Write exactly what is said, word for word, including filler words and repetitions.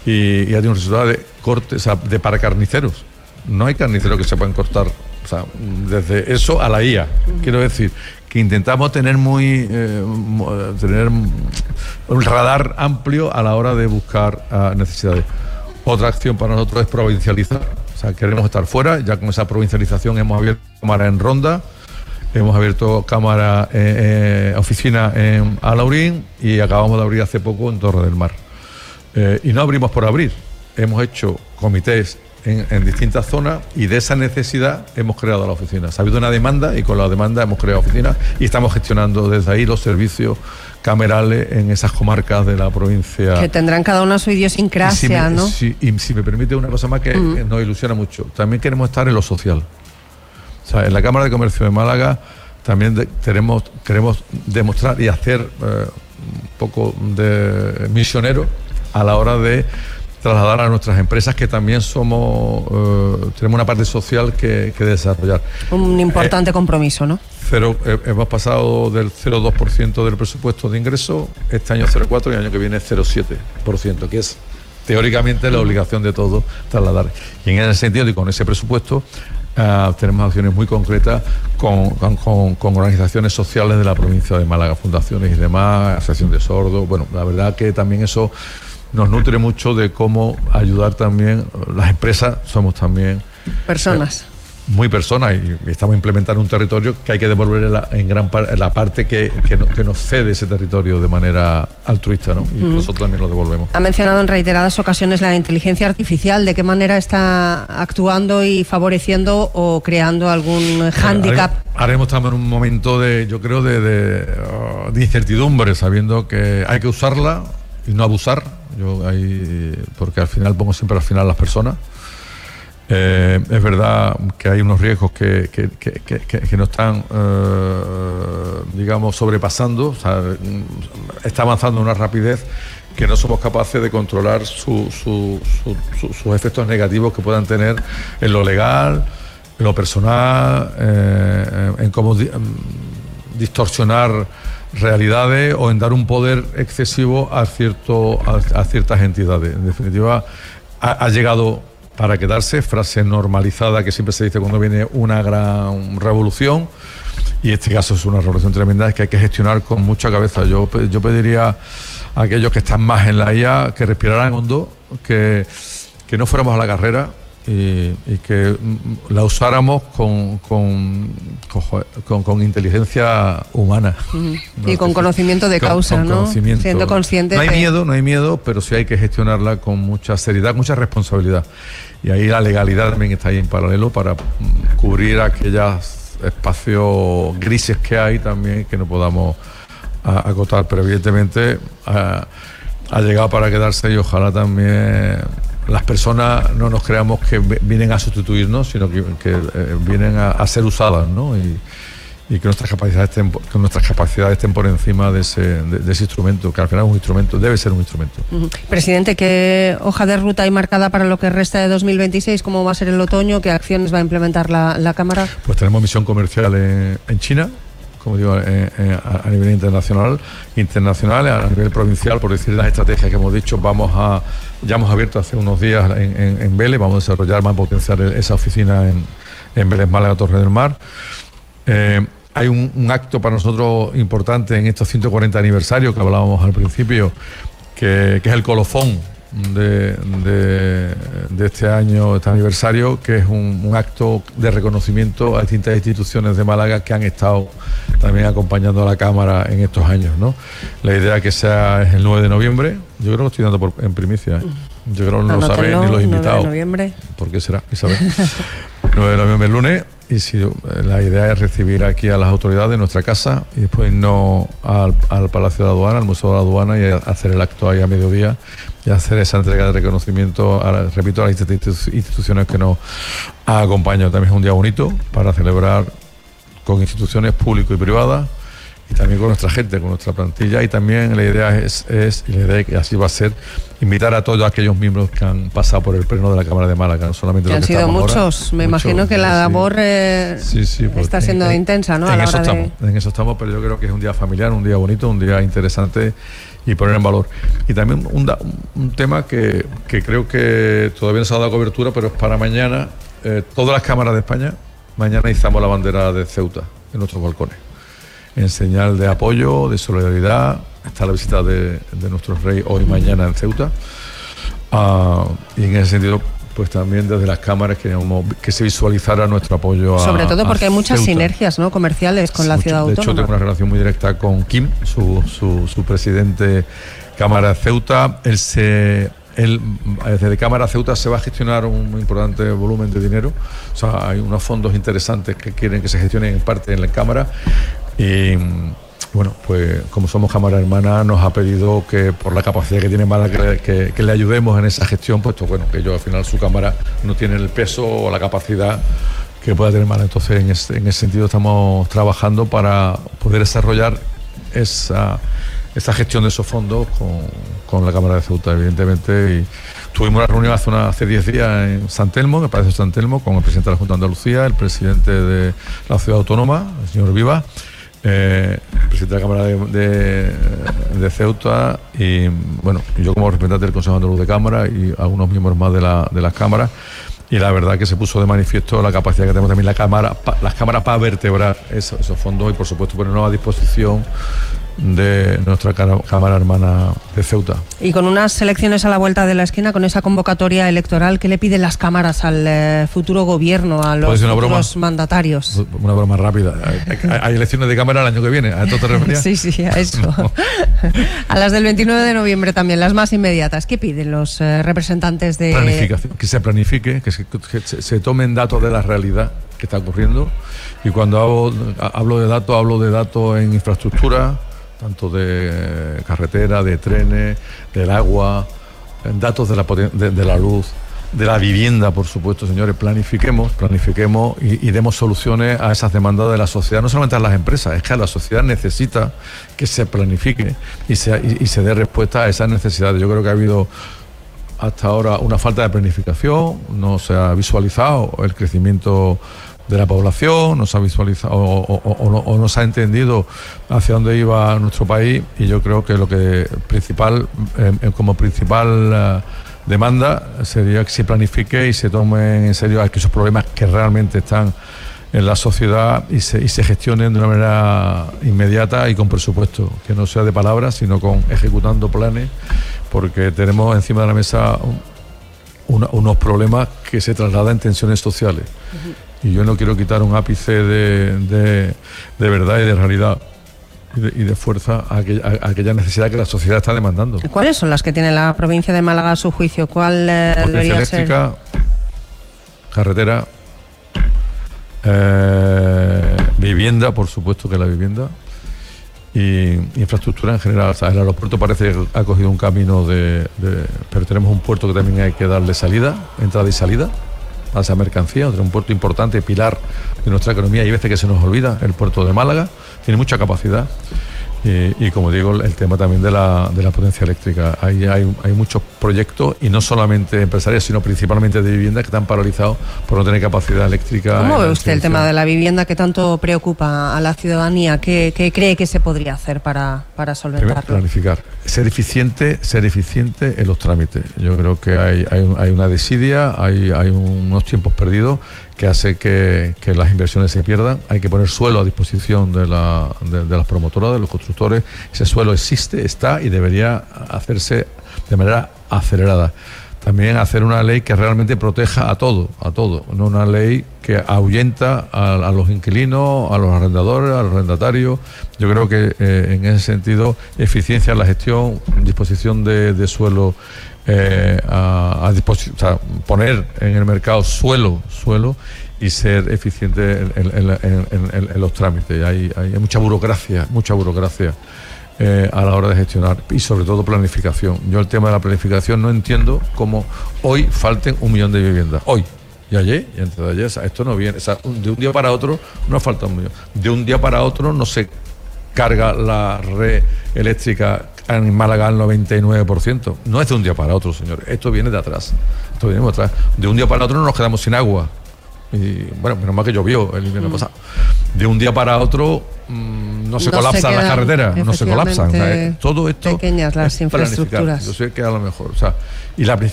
y, y ha tenido un resultado de corte, o sea, de para carniceros. No hay carniceros que se puedan cortar, o sea, desde eso a la I A. Uh-huh. Quiero decir que intentamos tener muy eh, tener un radar amplio a la hora de buscar uh, necesidades. Otra acción para nosotros es provincializar, o sea, queremos estar fuera. Ya con esa provincialización hemos abierto cámara en Ronda, hemos abierto cámara, eh, eh, oficina en Alaurín y acabamos de abrir hace poco en Torre del Mar. Eh, y no abrimos por abrir, hemos hecho comités en, en distintas zonas y de esa necesidad hemos creado la oficina. Ha habido una demanda y con la demanda hemos creado oficinas y estamos gestionando desde ahí los servicios camerales en esas comarcas de la provincia. Que tendrán cada una su idiosincrasia, y si me, ¿no? Si, y si me permite una cosa más que mm. nos ilusiona mucho, también queremos estar en lo social. O sea, en la Cámara de Comercio de Málaga también de, tenemos, queremos demostrar y hacer eh, un poco de misionero a la hora de trasladar a nuestras empresas que también somos eh, tenemos una parte social que, que desarrollar. Un importante eh, compromiso, ¿no? Cero, eh, hemos pasado del cero coma dos por ciento del presupuesto de ingreso, este año cero coma cuatro por ciento y el año que viene cero coma siete por ciento, que es teóricamente la obligación de todos trasladar. Y en ese sentido y con ese presupuesto Uh, tenemos acciones muy concretas con, con, con, con organizaciones sociales de la provincia de Málaga, fundaciones y demás, asociación de sordos. Bueno, la verdad que también eso nos nutre mucho de cómo ayudar también. Las empresas somos también personas. Eh, muy personas y, y estamos implementando un territorio que hay que devolver la, en gran parte la parte que, que, no, que nos cede ese territorio de manera altruista, ¿no? Y mm. nosotros también lo devolvemos. Ha mencionado en reiteradas ocasiones la inteligencia artificial. ¿De qué manera está actuando y favoreciendo o creando algún hándicap? Bueno, ahora mismo estamos en un momento de, yo creo, de, de, uh, de incertidumbre, sabiendo que hay que usarla y no abusar. Yo ahí, porque al final pongo siempre al final las personas. Eh, es verdad que hay unos riesgos que, que, que, que, que nos están, eh, digamos, sobrepasando. O sea, está avanzando a una rapidez que no somos capaces de controlar su, su, su, su, sus efectos negativos que puedan tener en lo legal, en lo personal, eh, en cómo di, distorsionar realidades o en dar un poder excesivo a, cierto, a, a ciertas entidades. En definitiva, ha, ha llegado para quedarse, frase normalizada que siempre se dice cuando viene una gran revolución, y este caso es una revolución tremenda, es que hay que gestionar con mucha cabeza. Yo, yo pediría a aquellos que están más en la I A que respiraran hondo, que, que no fuéramos a la carrera y, y que la usáramos con, con, con, con inteligencia humana. Uh-huh. ¿No? Y con conocimiento de causa, con, con ¿no? Conocimiento. Siendo consciente. No hay que... miedo, no hay miedo, pero sí hay que gestionarla con mucha seriedad, mucha responsabilidad. Y ahí la legalidad también está ahí en paralelo para cubrir aquellos espacios grises que hay también que no podamos a, acotar. Pero evidentemente a, ha llegado para quedarse y ojalá también las personas no nos creamos que vienen a sustituirnos, sino que, que eh, vienen a, a ser usadas, ¿no? Y, y que nuestras capacidades estén, que nuestras capacidades estén por encima de ese, de, de ese instrumento, que al final es un instrumento, debe ser un instrumento. Uh-huh. Presidente, ¿qué hoja de ruta hay marcada para lo que resta de dos mil veintiséis? ¿Cómo va a ser el otoño? ¿Qué acciones va a implementar la, la Cámara? Pues tenemos misión comercial en, en China, como digo, eh, eh, a, a nivel internacional, internacional, a nivel provincial, por decir las estrategias que hemos dicho, vamos a, ya hemos abierto hace unos días en, en, en Vélez, vamos a desarrollar más, potenciar esa oficina en, en Vélez, Málaga, Torre del Mar. Eh, hay un, un acto para nosotros importante en estos ciento cuarenta aniversarios que hablábamos al principio, que, que es el colofón de, de, de este año, este aniversario, que es un, un acto de reconocimiento a distintas instituciones de Málaga que han estado también acompañando a la Cámara en estos años, ¿no? La idea que sea es el nueve de noviembre, yo creo que lo estoy dando por, en primicia, ¿eh? Yo creo que no lo saben ni los invitados. nueve de noviembre. ¿Por qué será? Isabel. nueve de noviembre, el lunes, y si, la idea es recibir aquí a las autoridades de nuestra casa y después irnos al, al Palacio de la Aduana, al Museo de la Aduana, y hacer el acto ahí a mediodía y hacer esa entrega de reconocimiento, a, repito, a las instituciones que nos han acompañado. También es un día bonito para celebrar con instituciones públicas y privadas, y también con nuestra gente, con nuestra plantilla, y también la idea es, es y la idea que así va a ser, invitar a todos aquellos miembros que han pasado por el pleno de la Cámara de Málaga, no solamente que los han que sido muchos, ahora, me muchos, imagino que la labor eh, sí, sí, está siendo en, intensa, ¿no? En, a la eso hora estamos, de... en eso estamos, pero yo creo que es un día familiar, un día bonito, un día interesante, y poner en valor. Y también un, un tema que, que creo que todavía no se ha dado cobertura, pero es para mañana. Eh, todas las cámaras de España, mañana izamos la bandera de Ceuta en nuestros balcones, en señal de apoyo, de solidaridad. Está la visita de, de nuestro rey hoy y mañana en Ceuta. Uh, y en ese sentido, pues también desde las cámaras queríamos que se visualizara nuestro apoyo a Sobre todo porque hay muchas Ceuta. sinergias, ¿no?, comerciales con la Mucho. ciudad de autónoma. De hecho, tengo una relación muy directa con Kim, su, su, su presidente Cámara de Ceuta. Él se... Él, desde Cámara Ceuta se va a gestionar un importante volumen de dinero. O sea, hay unos fondos interesantes que quieren que se gestionen en parte en la Cámara. Y bueno, pues como somos Cámara Hermana, nos ha pedido que por la capacidad que tiene Málaga, que, que, que le ayudemos en esa gestión, puesto bueno, que yo al final su Cámara no tiene el peso o la capacidad que pueda tener Málaga. Entonces, en ese, en ese sentido estamos trabajando para poder desarrollar esa... esta gestión de esos fondos con, con la Cámara de Ceuta, evidentemente. Y tuvimos una reunión hace una, hace diez días en San Telmo, en el Palacio de San Telmo, con el presidente de la Junta de Andalucía, el presidente de la Ciudad Autónoma, el señor Vivas, eh, el presidente de la Cámara de, de, de Ceuta, y bueno, yo como representante del Consejo Andaluz de Cámara y algunos miembros más de, la, de las cámaras. Y la verdad que se puso de manifiesto la capacidad que tenemos también la cámara, pa, las cámaras para vertebrar esos, esos fondos y por supuesto ponernos a disposición de nuestra Cámara Hermana de Ceuta. Y con unas elecciones a la vuelta de la esquina, con esa convocatoria electoral, ¿qué le piden las cámaras al eh, futuro gobierno, a los futuros mandatarios? Una broma rápida. Hay, hay, hay elecciones de Cámara el año que viene, ¿a esto te referías? Sí, sí, a eso. No. A las del veintinueve de noviembre también, las más inmediatas. ¿Qué piden los eh, representantes de...? Planificación, que se planifique, que se, que se, se tomen datos de la realidad que está ocurriendo. Y cuando hablo, hablo de datos, hablo de datos en infraestructura, tanto de carretera, de trenes, del agua, datos de la, de, de la luz, de la vivienda, por supuesto, señores. Planifiquemos, planifiquemos y, y demos soluciones a esas demandas de la sociedad, no solamente a las empresas, es que la sociedad necesita que se planifique y se, y, y se dé respuesta a esas necesidades. Yo creo que ha habido hasta ahora una falta de planificación, no se ha visualizado el crecimiento de la población, no se ha visualizado o, o, o, no, o no se ha entendido hacia dónde iba nuestro país, y yo creo que lo que principal eh, como principal eh, demanda sería que se planifique y se tome en serio aquellos problemas que realmente están en la sociedad y se, y se gestionen de una manera inmediata y con presupuesto, que no sea de palabras, sino con ejecutando planes, porque tenemos encima de la mesa un, una, unos problemas que se trasladan en tensiones sociales. Uh-huh. Y yo no quiero quitar un ápice de, de, de verdad y de realidad y de, y de fuerza a aquella, a aquella necesidad que la sociedad está demandando. ¿Cuáles son las que tiene la provincia de Málaga a su juicio? ¿Cuál eh, debería eléctrica, ser? Carretera, eh, vivienda, por supuesto que la vivienda, y infraestructura en general. O sea, el aeropuerto parece que ha cogido un camino de, de... Pero tenemos un puerto que también hay que darle salida, entrada y salida a esa mercancía, otro un puerto importante, pilar de nuestra economía. Hay veces que se nos olvida el puerto de Málaga, tiene mucha capacidad. Y, y como digo, el tema también de la, de la potencia eléctrica. Ahí hay, hay muchos proyectos, y no solamente empresariales, sino principalmente de vivienda, que están paralizados por no tener capacidad eléctrica. ¿Cómo ve usted el tema de la vivienda que tanto preocupa a la ciudadanía? ¿Qué, qué cree que se podría hacer para, para solventarlo? Primero, planificar. Ser eficiente, ser eficiente en los trámites. Yo creo que hay, hay, hay una desidia, hay, hay unos tiempos perdidos que hace que, que las inversiones se pierdan. Hay que poner suelo a disposición de, la, de, de las promotoras, de los constructores. Ese suelo existe, está y debería hacerse de manera acelerada. También hacer una ley que realmente proteja a todo, a todo, no una ley que ahuyenta a, a los inquilinos, a los arrendadores, a los arrendatarios. Yo creo que eh, en ese sentido, eficiencia en la gestión, disposición de, de suelo, eh, a, a disposición, o sea, poner en el mercado suelo, suelo y ser eficiente en, en, en, en, en, en los trámites. Hay, hay mucha burocracia, mucha burocracia. Eh, a la hora de gestionar, y sobre todo planificación. Yo el tema de la planificación no entiendo cómo hoy falten un millón de viviendas. Hoy y ayer y antes de ayer. O sea, esto no viene. O sea, de un día para otro no falta un millón. De un día para otro no se carga la red eléctrica en Málaga al noventa y nueve por ciento. No es de un día para otro, señores. Esto viene de atrás. Esto viene de atrás. De un día para otro no nos quedamos sin agua. Y bueno, menos mal que llovió el invierno mm. pasado. de un día para otro mmm, no se no colapsa se quedan, la carretera, no se colapsan. O sea, todo esto pequeñas las es infraestructuras. Yo sé que a lo mejor, o sea, y la